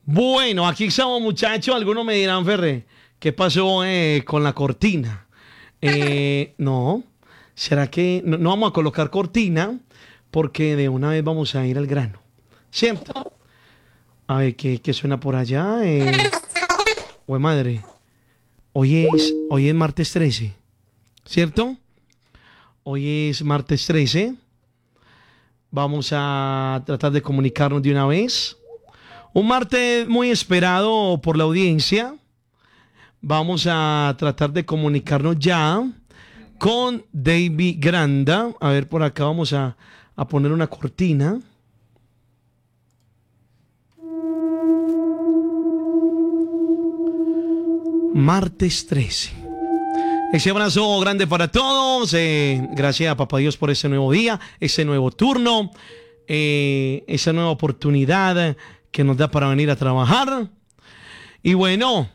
Bueno, aquí estamos, muchachos. Algunos me dirán, Ferre, ¿qué pasó con la cortina? No, ¿será que no vamos a colocar cortina? Porque de una vez vamos a ir al grano. ¿Cierto? A ver, ¿qué suena por allá? Güey, madre. Hoy es martes 13, ¿cierto? Hoy es martes 13. Vamos a tratar de comunicarnos de una vez. Un martes muy esperado por la audiencia. Vamos a tratar de comunicarnos ya con David Granda. A ver, por acá vamos a poner una cortina. Martes 13. Ese abrazo grande para todos. Gracias a Papá Dios por ese nuevo día, ese nuevo turno, esa nueva oportunidad que nos da para venir a trabajar. Y bueno,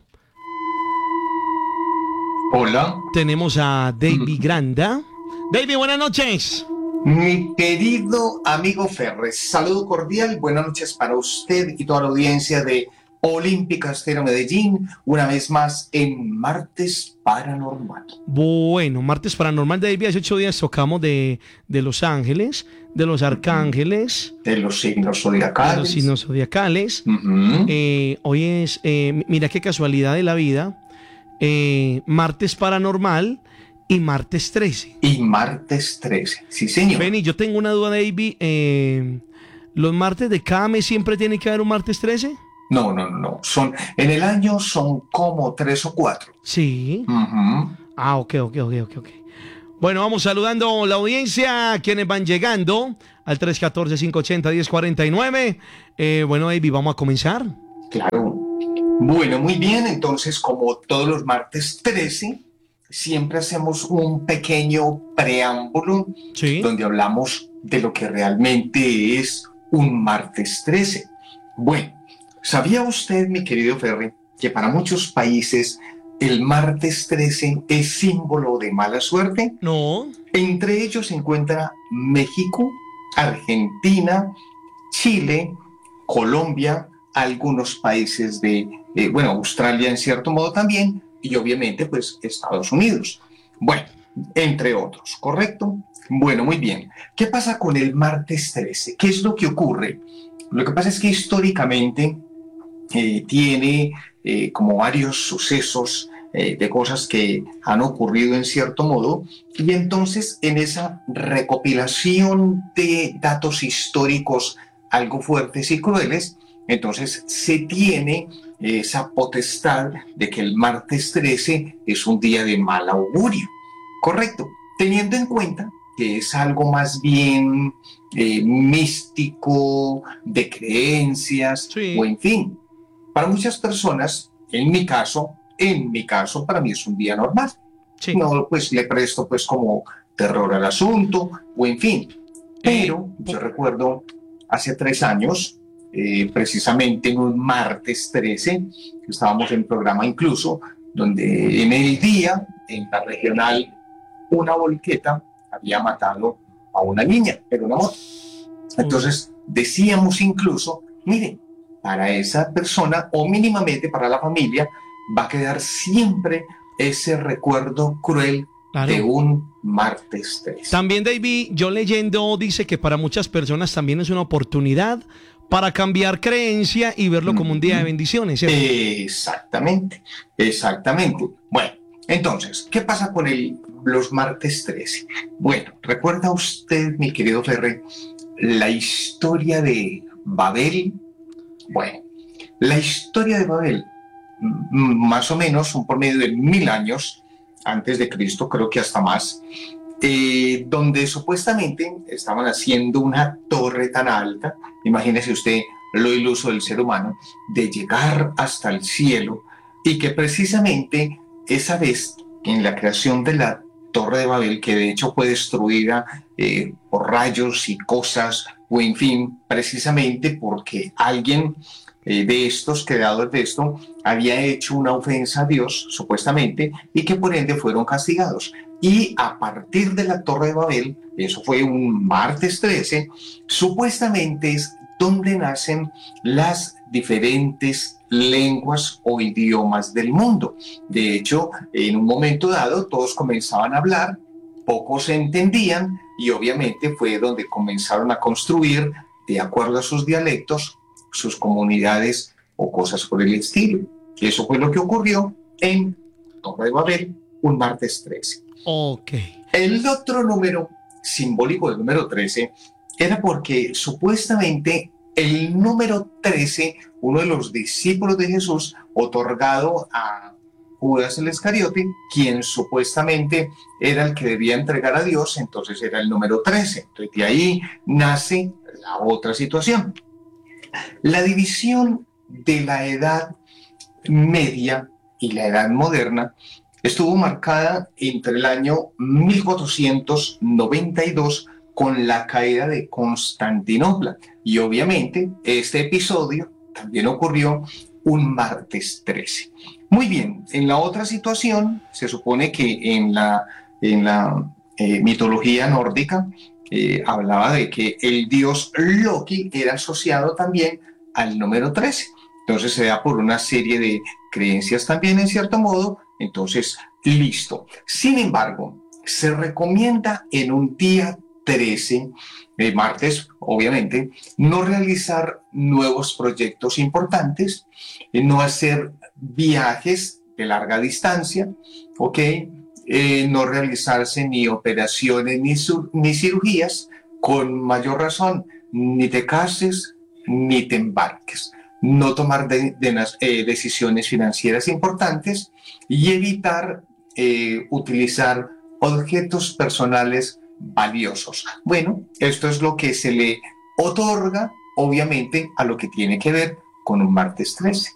hola. Tenemos a David Granda. David, buenas noches. Mi querido amigo Ferres, saludo cordial, buenas noches para usted y toda la audiencia de Olímpica Estéreo Medellín, una vez más en Martes Paranormal. Bueno, Martes Paranormal, David, hace 8 días tocamos de Los Ángeles, de los arcángeles, de los signos zodiacales. De los signos zodiacales. Hoy es, mira qué casualidad de la vida, Martes Paranormal y martes 13. Y martes 13, sí señor. Benny, yo tengo una duda, David. ¿Los martes de cada mes siempre tiene que haber un martes 13? No. En el año son como 3 o 4. Sí. Ah, ok. Bueno, vamos saludando a la audiencia, quienes van llegando al 314-580-1049. Bueno, David, vamos a comenzar. Claro. Bueno, muy bien. Entonces, como todos los martes 13, siempre hacemos un pequeño preámbulo, sí, donde hablamos de lo que realmente es un martes 13. Bueno, ¿sabía usted, mi querido Ferri, que para muchos países el martes 13 es símbolo de mala suerte? No. Entre ellos se encuentra México, Argentina, Chile, Colombia, algunos países de, Australia en cierto modo también, y obviamente pues Estados Unidos. Bueno, entre otros, ¿correcto? Bueno, muy bien. ¿Qué pasa con el martes 13? ¿Qué es lo que ocurre? Lo que pasa es que históricamente tiene como varios sucesos de cosas que han ocurrido en cierto modo, y entonces en esa recopilación de datos históricos algo fuertes y crueles, entonces se tiene esa potestad de que el martes 13 es un día de mal augurio, ¿correcto? Teniendo en cuenta que es algo más bien místico, de creencias, sí, o en fin, para muchas personas, en mi caso, para mí es un día normal. sí. No, pues le presto pues como terror al asunto, o en fin. Pero yo recuerdo hace 3 años, precisamente en un martes 13, estábamos en programa incluso, donde en el día, en la regional, una volqueta había matado a una niña, pero un amor. Entonces decíamos incluso, miren, para esa persona o mínimamente para la familia va a quedar siempre ese recuerdo cruel, claro, de un martes 13. También, David, yo leyendo dice que para muchas personas también es una oportunidad para cambiar creencia y verlo como un día de bendiciones, ¿cierto? Exactamente. Bueno, entonces, ¿qué pasa con los martes 13? Bueno, ¿recuerda usted, mi querido Ferre, la historia de Babel? Bueno, la historia de Babel, más o menos un promedio de 1000 años antes de Cristo, creo que hasta más, donde supuestamente estaban haciendo una torre tan alta, imagínese usted lo iluso del ser humano, de llegar hasta el cielo, y que precisamente esa vez en la creación de la Torre de Babel, que de hecho fue destruida por rayos y cosas, o en fin, precisamente porque alguien de estos, creadores de esto, había hecho una ofensa a Dios, supuestamente, y que por ende fueron castigados. Y a partir de la Torre de Babel, eso fue un martes 13, supuestamente es donde nacen las diferentes lenguas o idiomas del mundo. De hecho, en un momento dado todos comenzaban a hablar, pocos se entendían y obviamente fue donde comenzaron a construir, de acuerdo a sus dialectos, sus comunidades o cosas por el estilo. Y eso fue lo que ocurrió en Torre de Babel un martes 13. Ok. El otro número simbólico del número 13 era porque supuestamente el número 13, uno de los discípulos de Jesús, otorgado a Judas el Iscariote, quien supuestamente era el que debía entregar a Dios, entonces era el número 13. Entonces de ahí nace la otra situación. La división de la Edad Media y la Edad Moderna estuvo marcada entre el año 1492 con la caída de Constantinopla. Y obviamente este episodio también ocurrió un martes 13. Muy bien, en la otra situación se supone que en la mitología nórdica hablaba de que el dios Loki era asociado también al número 13. Entonces se da por una serie de creencias también en cierto modo. Entonces, listo. Sin embargo, se recomienda en un día 13, martes, obviamente, no realizar nuevos proyectos importantes, no hacer viajes de larga distancia, ¿ok? No realizarse ni operaciones ni cirugías, con mayor razón, ni te cases ni te embarques. No tomar decisiones financieras importantes y evitar utilizar objetos personales valiosos. Bueno, esto es lo que se le otorga, obviamente, a lo que tiene que ver con un martes 13.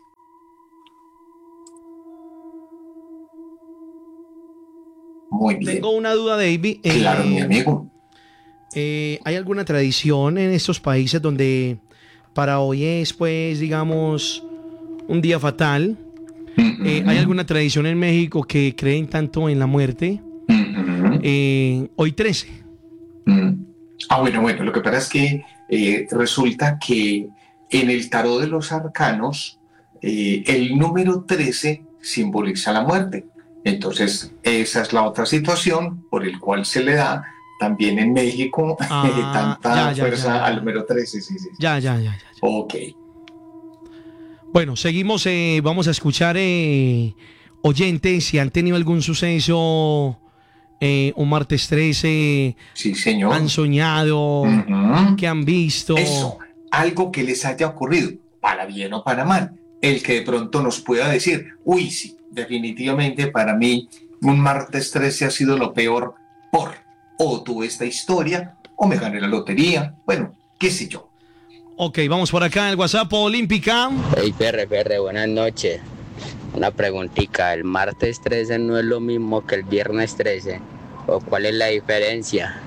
Muy bien. Tengo una duda, David. Claro, mi amigo. ¿Hay alguna tradición en estos países donde para hoy es, pues, digamos, un día fatal? ¿Hay alguna tradición en México que creen tanto en la muerte? Hoy 13. Bueno, lo que pasa es que resulta que en el tarot de los arcanos el número 13 simboliza la muerte. Entonces, esa es la otra situación por el cual se le da también en México tanta fuerza al número 13. Sí. Ya. Ok. Bueno, seguimos, vamos a escuchar oyentes si han tenido algún suceso un martes 13. Sí, señor. Han soñado, que han visto. Eso, algo que les haya ocurrido, para bien o para mal. El que de pronto nos pueda decir, uy, sí, definitivamente para mí un martes 13 ha sido lo peor o tuve esta historia, o me gané la lotería, bueno, qué sé yo. Ok, vamos por acá, el WhatsApp Olímpica. Hey, Ferre, buenas noches. Una preguntita, ¿el martes 13 no es lo mismo que el viernes 13? ¿O cuál es la diferencia?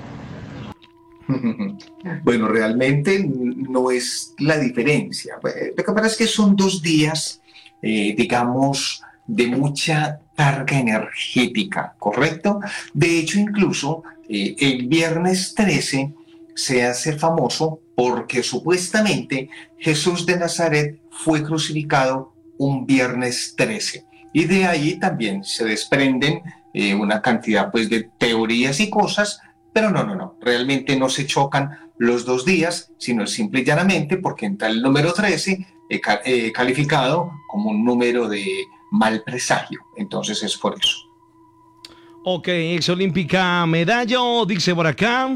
Bueno, realmente no es la diferencia. Lo que pasa es que son 2 días, digamos, de mucha carga energética, ¿correcto? De hecho, incluso el viernes 13 se hace famoso porque supuestamente Jesús de Nazaret fue crucificado un viernes 13. Y de ahí también se desprenden una cantidad pues de teorías y cosas, pero no, realmente no se chocan los 2 días, sino simple y llanamente porque entra el número 13 calificado como un número de mal presagio. Entonces es por eso. Ok, ex olímpica Medallo, dice por acá.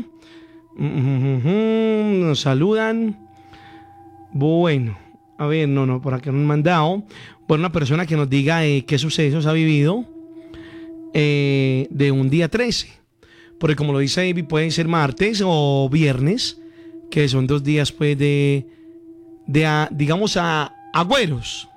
Nos saludan. Bueno, a ver, no, por acá nos han mandado. Bueno, una persona que nos diga qué sucesos ha vivido de un día 13. Porque como lo dice David, puede ser martes o viernes, que son 2 días pues digamos, agüeros.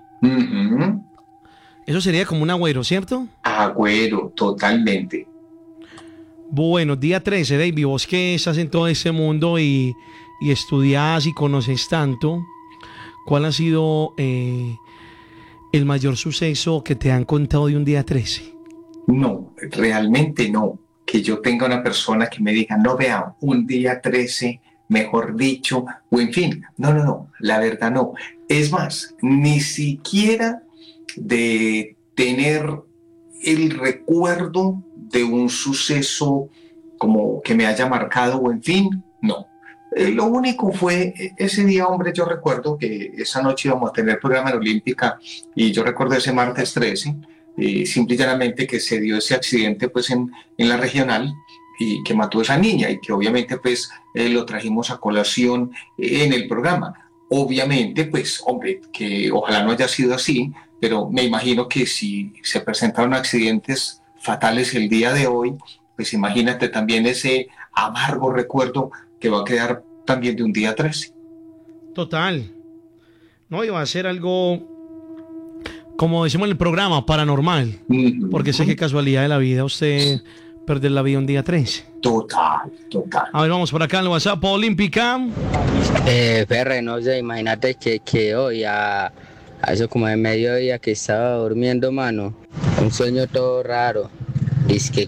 Eso sería como un agüero, ¿cierto? Agüero, totalmente. Bueno, día 13, David, vos que estás en todo ese mundo y estudias y conoces tanto, ¿cuál ha sido el mayor suceso que te han contado de un día 13? No, realmente no. Que yo tenga una persona que me diga, no, vea, un día 13 mejor dicho, o en fin, no, la verdad no. Es más, ni siquiera de tener el recuerdo de un suceso como que me haya marcado o en fin, no. Lo único fue ese día, hombre, yo recuerdo que esa noche íbamos a tener programa en Olímpica y yo recuerdo ese martes 13, simple y llanamente que se dio ese accidente pues en la regional y que mató a esa niña y que obviamente pues lo trajimos a colación en el programa. Obviamente pues, hombre, que ojalá no haya sido así, pero me imagino que si se presentaron accidentes fatales el día de hoy, pues imagínate también ese amargo recuerdo que va a quedar también de un día 13. Total. No, iba a ser algo, como decimos en el programa, paranormal. Porque sé que casualidad de la vida usted perder la vida un día 13. Total. A ver, vamos por acá en el WhatsApp Olímpica. Ferre, no sé, imagínate que hoy a eso como de mediodía que estaba durmiendo, mano, un sueño todo raro. Dice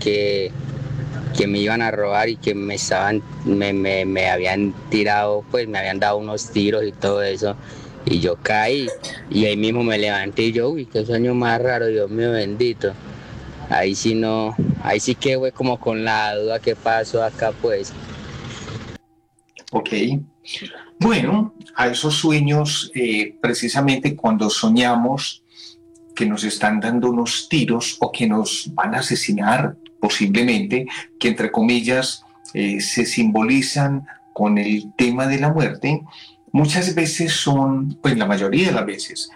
que me iban a robar y que me habían tirado, pues me habían dado unos tiros y todo eso. Y yo caí y ahí mismo me levanté y yo, uy, qué sueño más raro, Dios mío bendito. Ahí sí que fue como con la duda que pasó acá, pues. Ok. Bueno, a esos sueños, precisamente cuando soñamos que nos están dando unos tiros o que nos van a asesinar, posiblemente, que entre comillas se simbolizan con el tema de la muerte, muchas veces son, pues la mayoría de las veces,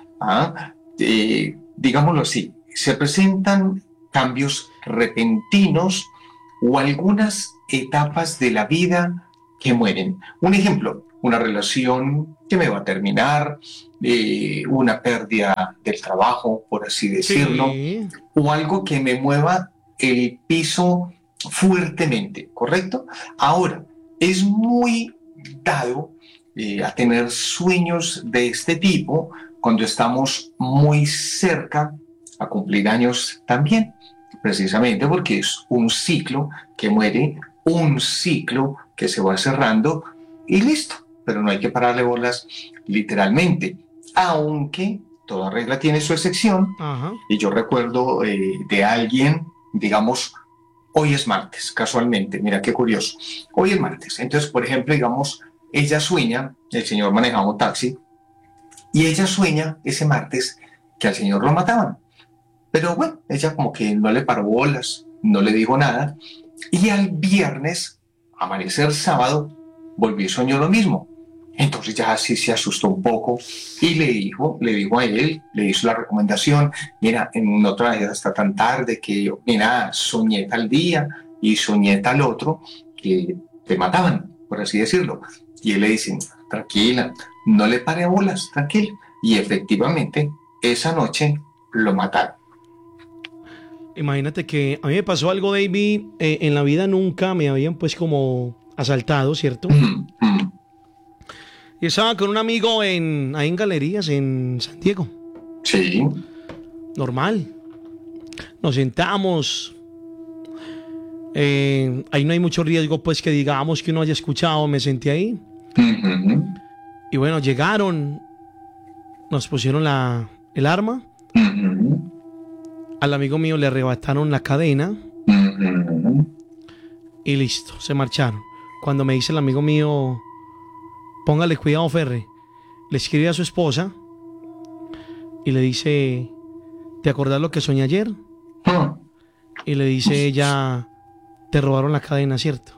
digámoslo así, se presentan cambios repentinos o algunas etapas de la vida que mueren. Un ejemplo, una relación que me va a terminar, una pérdida del trabajo, por así decirlo, Sí. o algo que me mueva el piso fuertemente, ¿correcto? Ahora, es muy dado a tener sueños de este tipo cuando estamos muy cerca a cumplir años también, precisamente porque es un ciclo que muere, un ciclo que se va cerrando y listo, pero no hay que pararle bolas literalmente, aunque toda regla tiene su excepción. Ajá. Y yo recuerdo de alguien, digamos, hoy es martes, casualmente, mira qué curioso, hoy es martes, entonces por ejemplo, digamos, ella sueña, el señor manejaba un taxi, y ella sueña ese martes que al señor lo mataban, pero bueno, ella como que no le paró bolas, no le dijo nada, y al viernes, amanecer sábado, volvió y soñó lo mismo. Entonces ya sí se asustó un poco y le dijo a él, le hizo la recomendación, mira, no te vayas hasta tan tarde, que yo, mira, soñé tal día y soñé tal otro, que te mataban, por así decirlo. Y él le dice, tranquila, no le pare bolas, tranquila. Y efectivamente, esa noche lo mataron. Imagínate que a mí me pasó algo, David, en la vida nunca me habían pues como asaltado, ¿cierto? Y estaba con un amigo ahí en Galerías, en San Diego. Sí. Normal. Nos sentamos. Ahí no hay mucho riesgo, pues que digamos que uno haya escuchado. Me senté ahí. Y bueno, llegaron. Nos pusieron el arma. Al amigo mío le arrebataron la cadena. Y listo, se marcharon. Cuando me dice el amigo mío, póngale cuidado, Ferre, le escribe a su esposa y le dice, ¿te acordás lo que soñé ayer? Y le dice ella, te robaron la cadena, ¿cierto?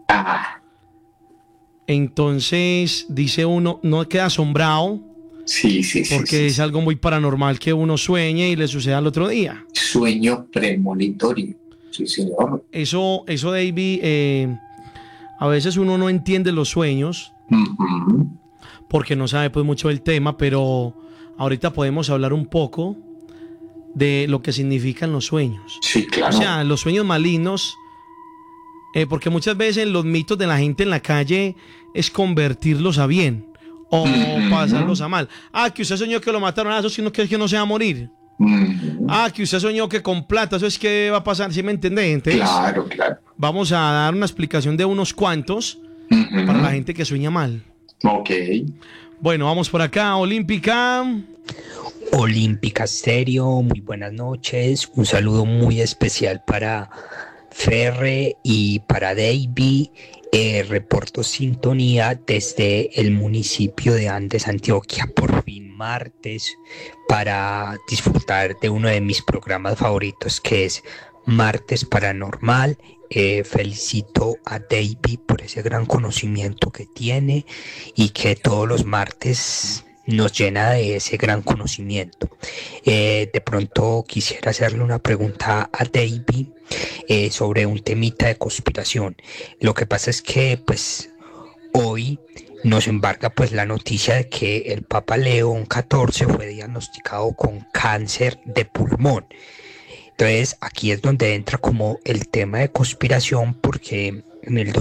Entonces dice uno, no queda asombrado. Sí. Porque es algo muy paranormal que uno sueñe y le suceda al otro día. Sueño premonitorio. Sí, señor. Eso David, a veces uno no entiende los sueños porque no sabe pues mucho del tema, pero ahorita podemos hablar un poco de lo que significan los sueños. Sí, claro. O sea, los sueños malignos, porque muchas veces los mitos de la gente en la calle es convertirlos a bien o pasarlos a mal. Que usted soñó que lo mataron, eso sí, que no se va a morir. Que usted soñó que con plata, eso es que va a pasar, ¿sí me entiende? Entonces, claro. vamos a dar una explicación de unos cuantos para la gente que sueña mal. Ok. Bueno, vamos por acá, Olímpica. Olímpica Stereo, muy buenas noches. Un saludo muy especial para Ferre y para Davey. Reporto sintonía desde el municipio de Andes, Antioquia. Por fin martes para disfrutar de uno de mis programas favoritos, que es Martes Paranormal. Felicito a Davey por ese gran conocimiento que tiene y que todos los martes nos llena de ese gran conocimiento. De pronto quisiera hacerle una pregunta a Davey sobre un temita de conspiración. Lo que pasa es que pues hoy nos embarga pues la noticia de que el Papa León XIV fue diagnosticado con cáncer de pulmón. Entonces aquí es donde entra como el tema de conspiración, porque en el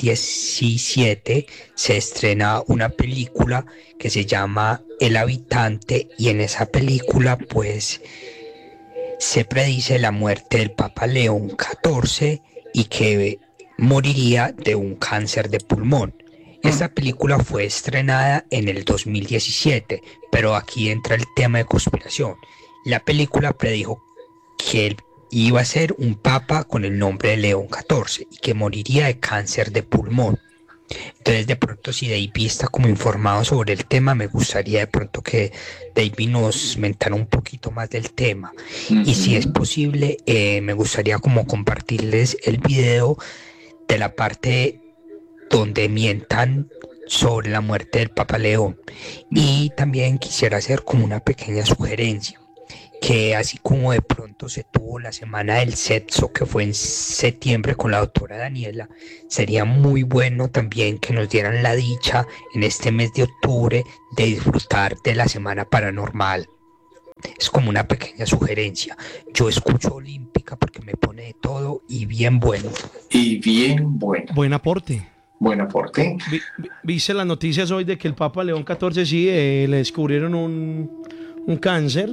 2017 se estrena una película que se llama El Habitante, y en esa película pues se predice la muerte del Papa León XIV y que moriría de un cáncer de pulmón. Esta película fue estrenada en el 2017, pero aquí entra el tema de conspiración. La película predijo que él iba a ser un papa con el nombre de León XIV y que moriría de cáncer de pulmón. Entonces de pronto, si Davey está como informado sobre el tema, me gustaría de pronto que Davey nos mentara un poquito más del tema. Y si es posible, me gustaría como compartirles el video de la parte donde mientan sobre la muerte del Papa León. Y también quisiera hacer como una pequeña sugerencia, que así como de pronto se tuvo la semana del sexo, que fue en septiembre con la doctora Daniela, sería muy bueno también que nos dieran la dicha en este mes de octubre de disfrutar de la semana paranormal. Es como una pequeña sugerencia. Yo escucho Olímpica porque me pone de todo y bien bueno. Y bien bueno. Buen aporte. Buen aporte. ¿Viste las noticias hoy de que el Papa León XIV sí le descubrieron un cáncer?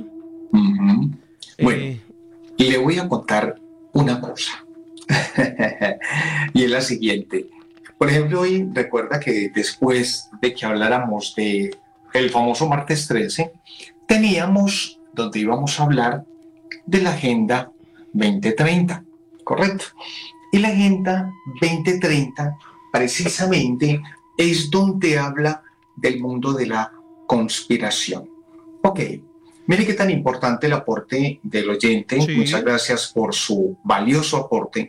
Bueno, le voy a contar una cosa. Y es la siguiente. Por ejemplo, hoy recuerda que después de que habláramos de el famoso martes 13, teníamos donde íbamos a hablar de la Agenda 2030, ¿correcto? Y la Agenda 2030 precisamente es donde habla del mundo de la conspiración. Ok, mire qué tan importante el aporte del oyente. Sí. Muchas gracias por su valioso aporte.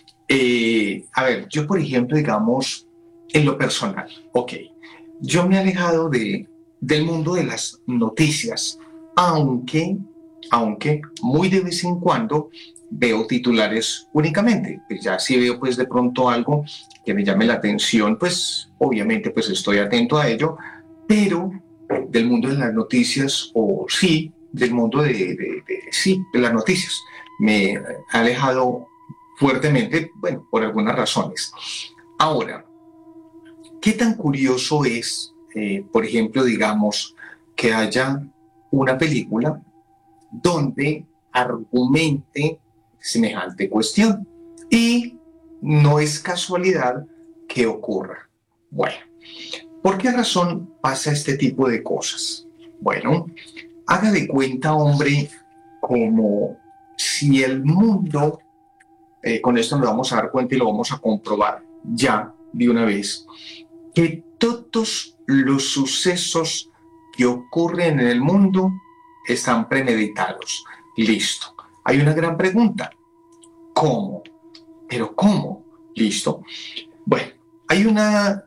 A ver, yo por ejemplo, digamos, en lo personal, ok, yo me he alejado del mundo de las noticias, aunque muy de vez en cuando veo titulares únicamente. Pues ya si veo pues de pronto algo que me llame la atención, pues obviamente pues estoy atento a ello, pero del mundo de las noticias, o sí, del mundo de las noticias, me he alejado fuertemente, bueno, por algunas razones. Ahora, ¿qué tan curioso es, por ejemplo, digamos, que haya una película donde argumente semejante cuestión? Y no es casualidad que ocurra. Bueno, ¿por qué razón pasa este tipo de cosas? Bueno, haga de cuenta, hombre, como si el mundo, con esto nos vamos a dar cuenta y lo vamos a comprobar ya de una vez, que todos los sucesos que ocurren en el mundo están premeditados. Listo. Hay una gran pregunta. ¿Cómo? ¿Pero cómo? Listo. Bueno, hay una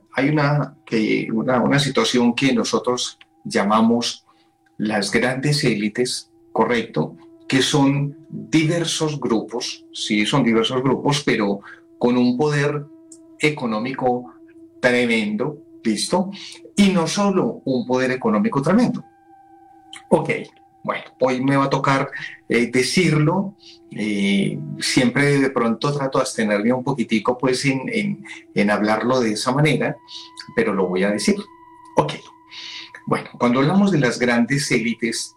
situación que nosotros llamamos las grandes élites, ¿correcto? Que son diversos grupos, sí, son diversos grupos, pero con un poder económico tremendo, ¿listo? Y no solo un poder económico tremendo. Ok, bueno, hoy me va a tocar decirlo, siempre de pronto trato de abstenerme un poquitico pues en hablarlo de esa manera, pero lo voy a decir. Ok, bueno, cuando hablamos de las grandes élites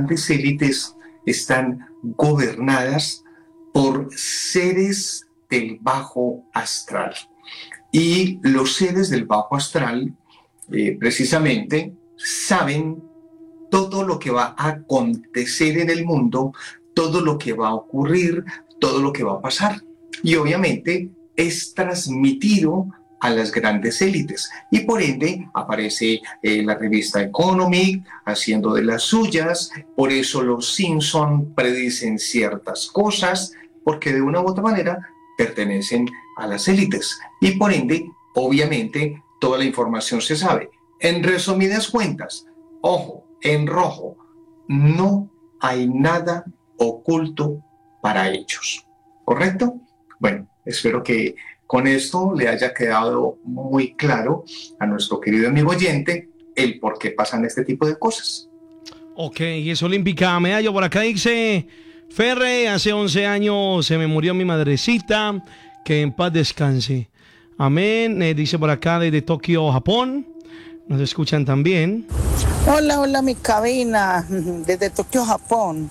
están gobernadas por seres del bajo astral. Y los seres del bajo astral precisamente saben todo lo que va a acontecer en el mundo, todo lo que va a ocurrir, todo lo que va a pasar. Y obviamente es transmitido a las grandes élites. Y por ende aparece la revista Economic haciendo de las suyas. Por eso los Simpson predicen ciertas cosas, porque de una u otra manera pertenecen a las élites. Y por ende, obviamente, toda la información se sabe. En resumidas cuentas, ojo, en rojo, no hay nada oculto para ellos. ¿Correcto? Bueno, espero que con esto le haya quedado muy claro a nuestro querido amigo oyente el por qué pasan este tipo de cosas. Ok, y es olímpica. Medallo por acá dice: Ferre, hace 11 años se me murió mi madrecita, que en paz descanse. Amén. Dice por acá desde Tokio, Japón. Nos escuchan también. Hola, mi cabina, desde Tokio, Japón.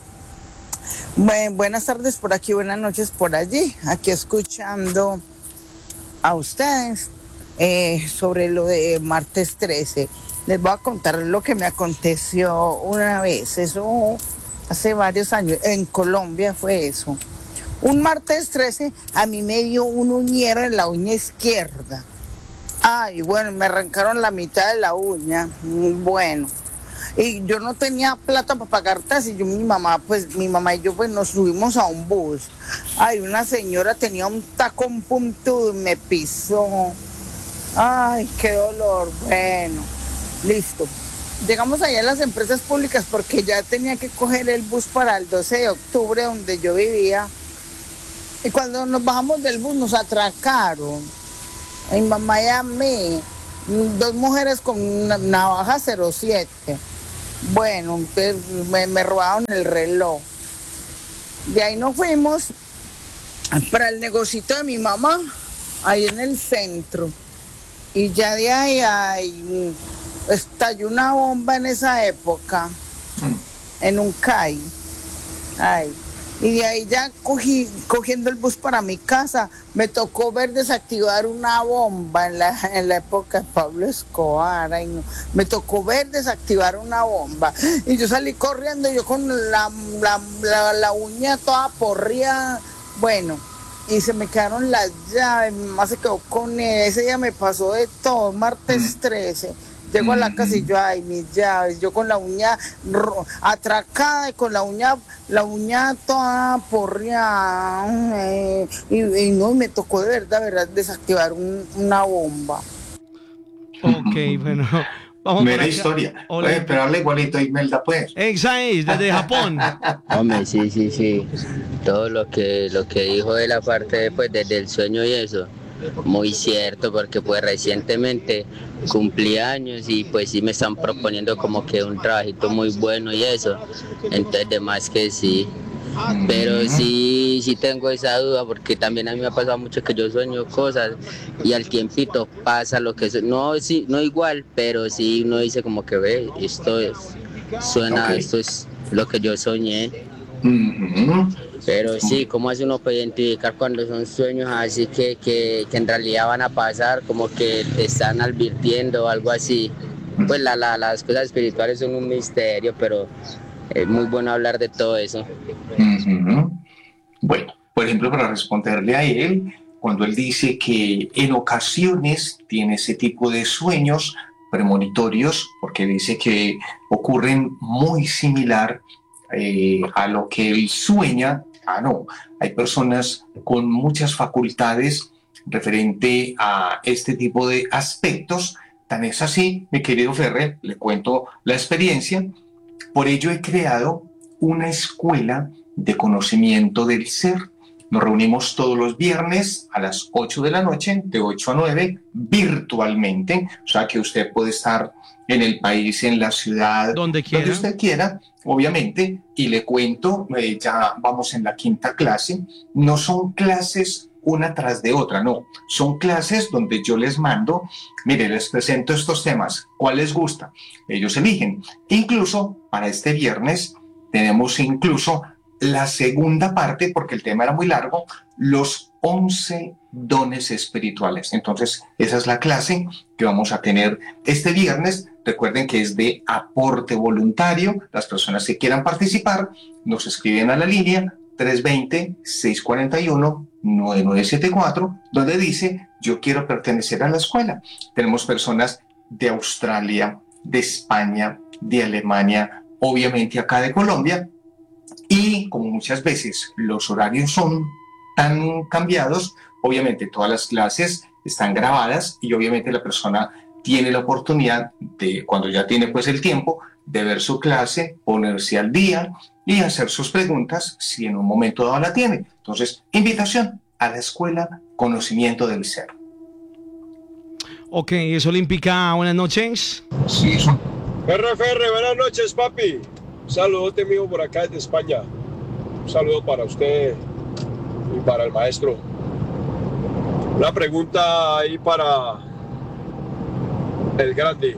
Buenas tardes por aquí, buenas noches por allí. Aquí escuchando a ustedes sobre lo de martes 13. Les voy a contar lo que me aconteció una vez. Eso hace varios años. En Colombia fue eso. Un martes 13 a mí me dio un uñero en la uña izquierda. Ay, bueno, me arrancaron la mitad de la uña. Bueno. Y yo no tenía plata para pagar taxi. Mi mamá y yo pues nos subimos a un bus. Ay, una señora tenía un tacón puntudo y me pisó. Ay, qué dolor. Bueno, listo. Llegamos allá a las empresas públicas porque ya tenía que coger el bus para el 12 de octubre donde yo vivía. Y cuando nos bajamos del bus nos atracaron. A mi mamá y a mí. 2 mujeres con una navaja 07. Bueno, me robaron el reloj. De ahí nos fuimos para el negocito de mi mamá, ahí en el centro. Y ya de ahí estalló una bomba en esa época, en un CAI. Ay. Y de ahí ya cogiendo el bus para mi casa, me tocó ver desactivar una bomba en la época de Pablo Escobar. Ay, no. Me tocó ver desactivar una bomba. Y yo salí corriendo, yo con la uña toda porría. Bueno, y se me quedaron las llaves. Mi mamá se quedó con ese día, me pasó de todo, martes 13. Llego a la casa y yo, ay, mis llaves, yo con la uña atracada y con la uña toda porreada. Y no, me tocó de verdad, desactivar una bomba. Ok, bueno. Vamos Mera historia. Puede esperarle igualito a Imelda, pues. Exacto, desde Japón. Hombre, sí. Todo lo que dijo de la parte pues, desde el sueño y eso. Muy cierto, porque pues recientemente cumplí años y pues sí me están proponiendo como que un trabajito muy bueno y eso, entonces de más que sí, pero sí tengo esa duda porque también a mí me ha pasado mucho que yo sueño cosas y al tiempito pasa lo que no igual, pero sí uno dice como que ve, esto es lo que yo soñé. Pero sí, ¿cómo hace uno para identificar cuando son sueños así que en realidad van a pasar, como que te están advirtiendo o algo así? Pues las cosas espirituales son un misterio, pero es muy bueno hablar de todo eso. Bueno, por ejemplo, para responderle a él, cuando él dice que en ocasiones tiene ese tipo de sueños premonitorios, porque dice que ocurren muy similar a lo que él sueña. No, hay personas con muchas facultades referente a este tipo de aspectos. Tan es así, mi querido Ferrer, le cuento la experiencia. Por ello he creado una escuela de conocimiento del ser. Nos reunimos todos los viernes a las 8 de la noche, de 8 a 9, virtualmente. O sea que usted puede estar en el país, en la ciudad, donde usted quiera, obviamente. Y le cuento, ya vamos en la 5ª clase. No son clases una tras de otra, no. Son clases donde yo les mando, mire, les presento estos temas, ¿cuál les gusta? Ellos eligen. Incluso para este viernes tenemos incluso la segunda parte, porque el tema era muy largo, los 11 dones espirituales. Entonces, esa es la clase que vamos a tener este viernes. Recuerden que es de aporte voluntario. Las personas que quieran participar nos escriben a la línea 320-641-9974, donde dice, yo quiero pertenecer a la escuela. Tenemos personas de Australia, de España, de Alemania, obviamente acá de Colombia, y como muchas veces los horarios son tan cambiados, obviamente todas las clases están grabadas y obviamente la persona tiene la oportunidad de, cuando ya tiene pues el tiempo, de ver su clase, ponerse al día y hacer sus preguntas si en un momento dado la tiene. Entonces, invitación a la escuela Conocimiento del Ser. Ok, es Olímpica, buenas noches. Sí, Ferre, buenas noches, papi. Un saludote mío por acá desde España. Un saludo para usted y para el maestro. Una pregunta ahí para el grande.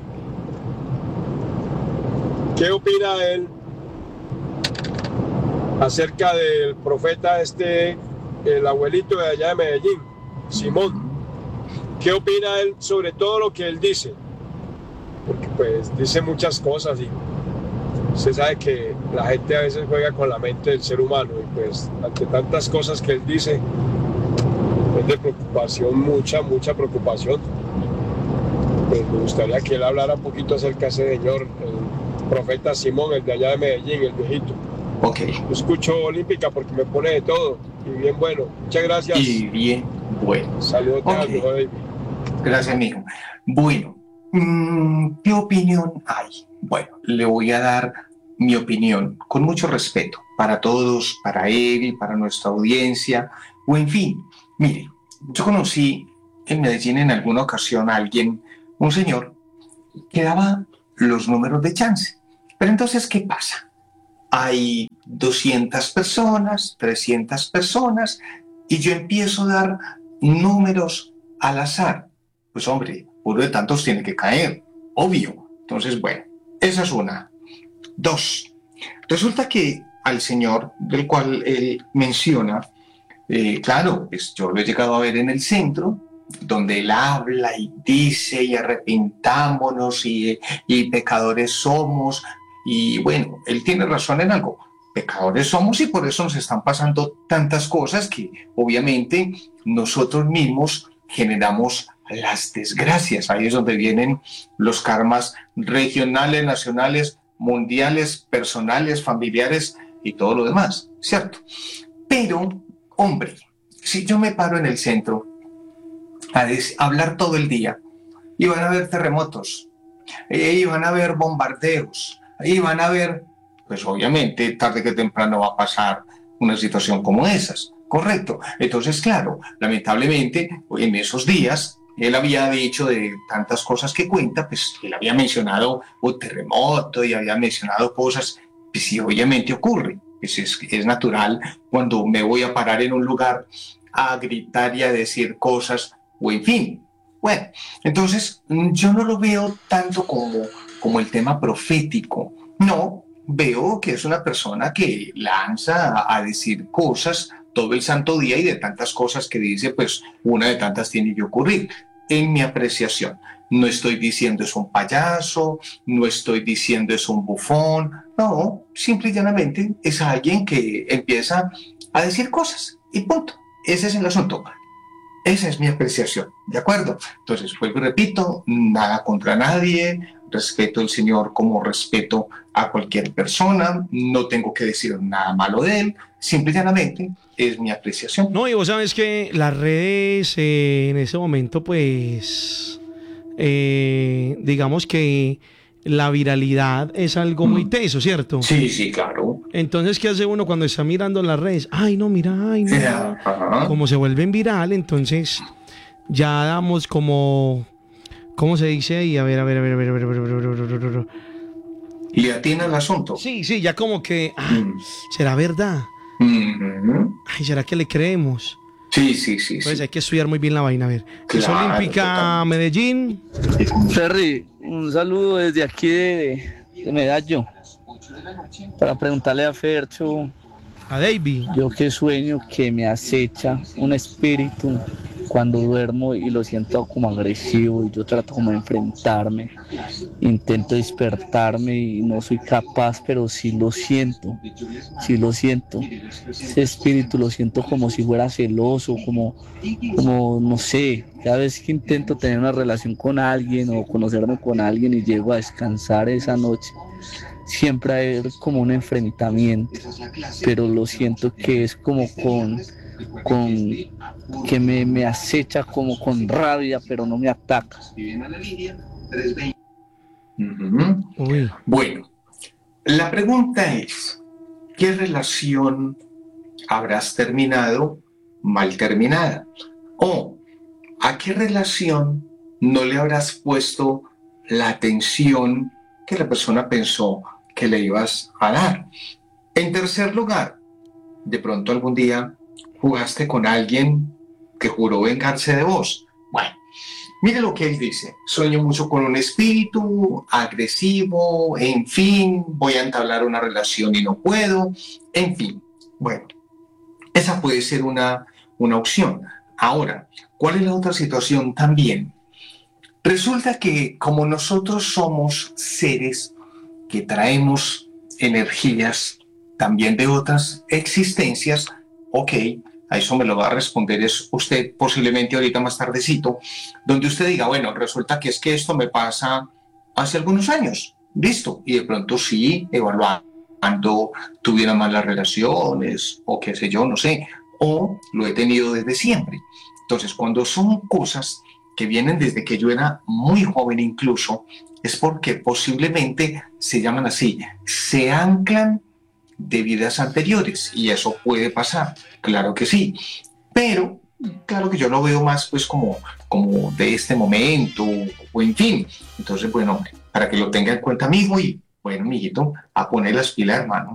¿Qué opina él acerca del profeta el abuelito de allá de Medellín, Simón? ¿Qué opina él sobre todo lo que él dice? Porque pues dice muchas cosas y usted sabe que la gente a veces juega con la mente del ser humano y pues ante tantas cosas que él dice es de preocupación, mucha preocupación. Pues me gustaría que él hablara un poquito acerca de ese señor, el profeta Simón, el de allá de Medellín, el viejito. Ok. Yo escucho Olímpica porque me pone de todo y bien bueno. Muchas gracias. Y bien bueno. Saludos al Okay. mejor David. Gracias, amigo. Bueno, ¿qué opinión hay? Bueno, le voy a dar mi opinión con mucho respeto para todos, para él, para nuestra audiencia, o en fin. Mire, yo conocí en Medellín en alguna ocasión a alguien, un señor, que daba los números de chance. Pero entonces, ¿qué pasa? Hay 200 personas, 300 personas, y yo empiezo a dar números al azar. Pues hombre, uno de tantos tiene que caer, obvio. Entonces, bueno, esa es una. Dos, resulta que al señor del cual él menciona, claro, pues yo lo he llegado a ver en el centro, donde él habla y dice y arrepintámonos y pecadores somos. Y bueno, él tiene razón en algo. Pecadores somos y por eso nos están pasando tantas cosas que obviamente nosotros mismos generamos las desgracias. Ahí es donde vienen los karmas regionales, nacionales, mundiales, personales, familiares y todo lo demás, ¿cierto? Pero, hombre, si yo me paro en el centro a hablar todo el día, y van a haber terremotos, y van a haber bombardeos, y van a haber, pues obviamente, tarde que temprano va a pasar una situación como esas, ¿correcto? Entonces, claro, lamentablemente, en esos días, él había dicho de tantas cosas que cuenta, pues él había mencionado un terremoto y había mencionado cosas, pues sí, obviamente ocurre, pues es natural cuando me voy a parar en un lugar a gritar y a decir cosas, o en fin. Bueno, entonces yo no lo veo tanto como el tema profético, no, veo que es una persona que lanza a decir cosas todo el santo día y de tantas cosas que dice, pues una de tantas tiene que ocurrir. En mi apreciación, no estoy diciendo es un payaso, no estoy diciendo es un bufón, no, simple y llanamente es alguien que empieza a decir cosas y punto. Ese es el asunto. Esa es mi apreciación, ¿de acuerdo? Entonces, vuelvo y repito, nada contra nadie, respeto al Señor como respeto a cualquier persona, no tengo que decir nada malo de él, simple y llanamente es mi apreciación. No, y vos sabes que las redes en ese momento, pues, digamos que la viralidad es algo muy teso, ¿cierto? Sí, sí, claro. Entonces, ¿qué hace uno cuando está mirando las redes? Ay, no, mira, ay, no. Ajá. Como se vuelven viral, entonces ya damos como, ¿cómo se dice ahí? A ver. ¿Le atina el asunto? Sí, ya como que, ¿será verdad? Ay, ¿será que le creemos? Sí. Pues hay que estudiar muy bien la vaina, a ver. Es Claro, Olímpica totalmente. Medellín. Ferry, un saludo desde aquí de Medallo para preguntarle a Fercho A Davey. Yo que sueño que me acecha un espíritu cuando duermo y lo siento como agresivo y yo trato como de enfrentarme, intento despertarme y no soy capaz, pero sí lo siento, ese espíritu lo siento como si fuera celoso, como no sé, cada vez que intento tener una relación con alguien o conocerme con alguien y llego a descansar esa noche, siempre hay como un enfrentamiento, pero lo siento que es como con que me acecha como con rabia, pero no me ataca. Ujú. Bueno, la pregunta es, ¿qué relación habrás terminado mal terminada? ¿O a qué relación no le habrás puesto la atención que la persona pensó que le ibas a dar? En tercer lugar, de pronto algún día jugaste con alguien que juró vengarse de vos. Bueno, mire lo que él dice. Sueño mucho con un espíritu agresivo, en fin, voy a entablar una relación y no puedo, en fin. Bueno, esa puede ser una opción. Ahora, ¿cuál es la otra situación también? Resulta que como nosotros somos seres que traemos energías también de otras existencias, ok, a eso me lo va a responder es usted posiblemente ahorita más tardecito, donde usted diga, bueno, resulta que es que esto me pasa hace algunos años, listo, y de pronto sí, evaluando, tuviera malas relaciones, o qué sé yo, no sé, o lo he tenido desde siempre. Entonces, cuando son cosas que vienen desde que yo era muy joven incluso, es porque posiblemente se llaman así, se anclan de vidas anteriores y eso puede pasar, claro que sí, pero claro que yo lo veo más pues como de este momento o en fin, entonces bueno, para que lo tenga en cuenta amigo y bueno, mijito, a poner las pilas hermano.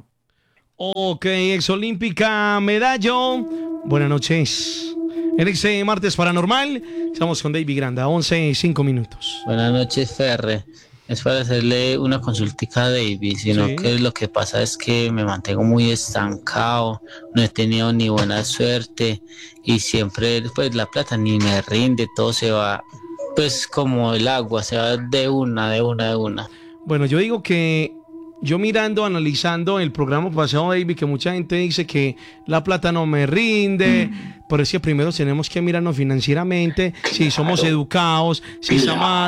Ok, exolímpica Medallo, buenas noches. En este martes paranormal, estamos con David Granda, 11:05. Buenas noches, Ferre. Es para hacerle una consultica a David, sino que lo que pasa es que me mantengo muy estancado, no he tenido ni buena suerte y siempre pues la plata ni me rinde, todo se va pues como el agua, se va de una. Bueno, yo digo que yo mirando, analizando el programa pasado, David, que mucha gente dice que la plata no me rinde, pero es que primero tenemos que mirarnos financieramente, si somos educados, si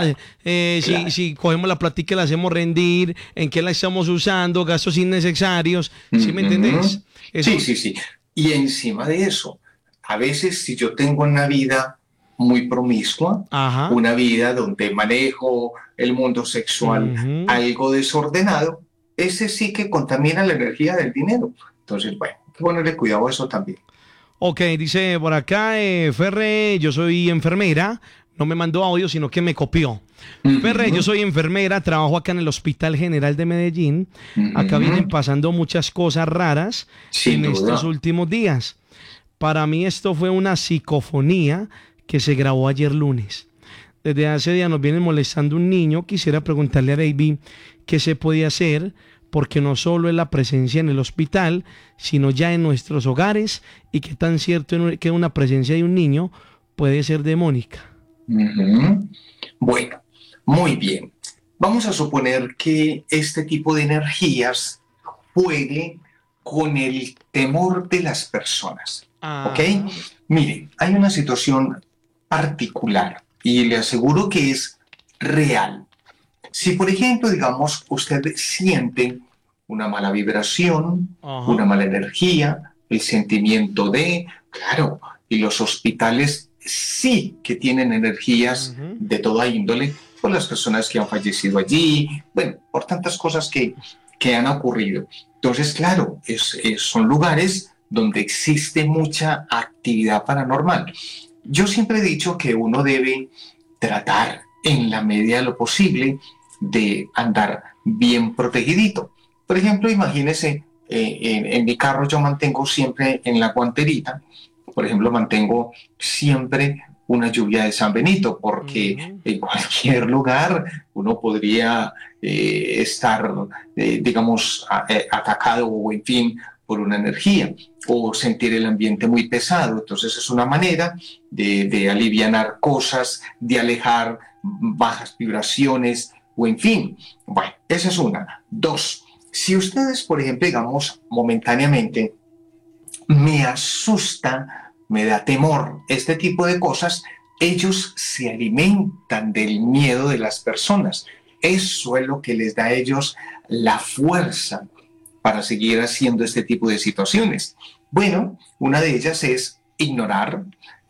si cogemos la plática y la hacemos rendir, en qué la estamos usando, gastos innecesarios, ¿sí me entendés? Eso... Sí. Y encima de eso, a veces si yo tengo una vida muy promiscua, una vida donde manejo el mundo sexual algo desordenado, ese sí que contamina la energía del dinero. Entonces, bueno, hay que ponerle cuidado a eso también. Ok, dice por acá, Ferre, yo soy enfermera, no me mandó audio, sino que me copió. Ferre, yo soy enfermera, trabajo acá en el Hospital General de Medellín. Acá vienen pasando muchas cosas raras en estos últimos días. Para mí esto fue una psicofonía que se grabó ayer lunes. Desde hace días nos viene molestando un niño. Quisiera preguntarle a David qué se podía hacer, porque no solo es la presencia en el hospital, sino ya en nuestros hogares, y qué tan cierto que una presencia de un niño puede ser demónica. Bueno, muy bien. Vamos a suponer que este tipo de energías juegue con el temor de las personas. ¿Ok? Mire, hay una situación particular y le aseguro que es real. Si, por ejemplo, digamos, usted siente una mala vibración, una mala energía, el sentimiento de, claro, y los hospitales sí que tienen energías de toda índole, por las personas que han fallecido allí, bueno, por tantas cosas que han ocurrido. Entonces, claro, son lugares donde existe mucha actividad paranormal. Yo siempre he dicho que uno debe tratar, en la medida de lo posible, de andar bien protegidito. Por ejemplo, imagínese, en mi carro yo mantengo siempre en la guanterita, por ejemplo, mantengo siempre una lluvia de San Benito, porque en cualquier lugar uno podría estar, digamos, atacado o, en fin, por una energía, o sentir el ambiente muy pesado. Entonces es una manera de alivianar cosas, de alejar bajas vibraciones, o en fin. Bueno, esa es una. Dos, si ustedes, por ejemplo, digamos, momentáneamente, me asusta, me da temor, este tipo de cosas, ellos se alimentan del miedo de las personas. Eso es lo que les da a ellos la fuerza para seguir haciendo este tipo de situaciones. Bueno, una de ellas es ignorar.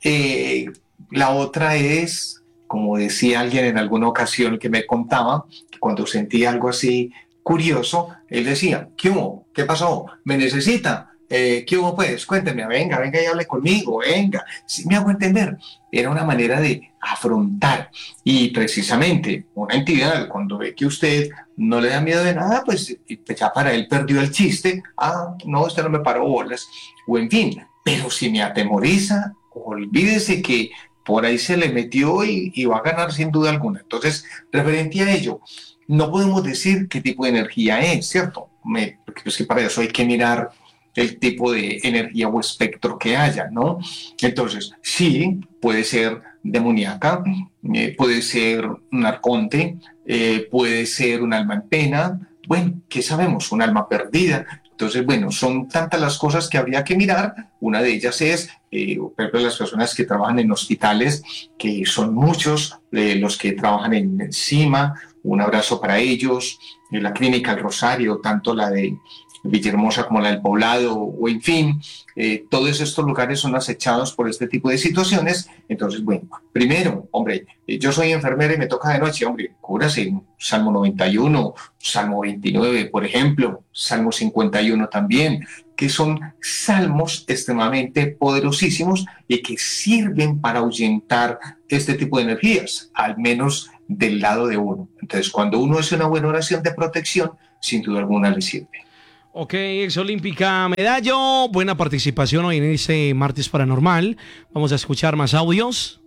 La otra es, como decía alguien en alguna ocasión que me contaba, que cuando sentía algo así curioso, él decía, ¿qué hubo? ¿Qué pasó? ¿Me necesita? ¿Qué hubo pues? Cuénteme, venga y hable conmigo, venga. Si me hago entender, era una manera de afrontar. Y precisamente una entidad, cuando ve que usted no le da miedo de nada, pues ya para él perdió el chiste. Ah, no, usted no me paró bolas. O en fin, pero si me atemoriza, olvídese que por ahí se le metió y va a ganar sin duda alguna. Entonces, referente a ello, no podemos decir qué tipo de energía es, ¿cierto? Porque es que para eso hay que mirar el tipo de energía o espectro que haya, ¿no? Entonces, sí, puede ser demoníaca, puede ser un arconte, puede ser un alma en pena, bueno, ¿qué sabemos? Un alma perdida. Entonces, bueno, son tantas las cosas que habría que mirar. Una de ellas es, por ejemplo, las personas que trabajan en hospitales, que son muchos, los que trabajan en encima, un abrazo para ellos, en la Clínica El Rosario, tanto la de Villahermosa como la del Poblado, o en fin, todos estos lugares son acechados por este tipo de situaciones. Entonces, bueno, primero, hombre, yo soy enfermera y me toca de noche, hombre, cúrase, Salmo 91, Salmo 29, por ejemplo, Salmo 51 también, que son salmos extremadamente poderosísimos y que sirven para ahuyentar este tipo de energías, al menos del lado de uno. Entonces, cuando uno hace una buena oración de protección, sin duda alguna le sirve. Ok, exolímpica Medallo, buena participación hoy en este martes paranormal. Vamos a escuchar más audios.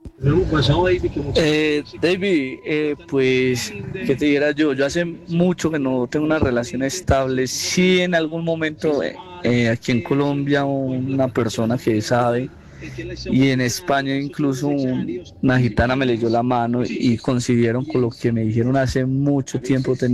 David, pues, ¿qué te diera yo? Yo hace mucho que no tengo una relación estable. Sí, en algún momento aquí en Colombia una persona que sabe, y en España incluso una gitana me leyó la mano y coincidieron con lo que me dijeron hace mucho tiempo.